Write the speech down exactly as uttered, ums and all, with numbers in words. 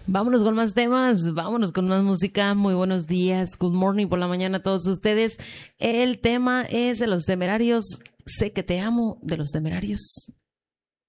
Vámonos con más temas, vámonos con más música. Muy buenos días, good morning por la mañana a todos ustedes. El tema es de Los Temerarios. Sé que te amo, de Los Temerarios.